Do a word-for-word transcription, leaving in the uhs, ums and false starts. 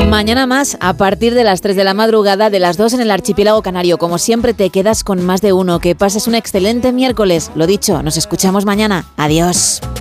Mañana más, a partir de las tres de la madrugada, de las dos en el archipiélago canario. Como siempre, te quedas con más de uno. Que pases un excelente miércoles. Lo dicho, nos escuchamos mañana. Adiós.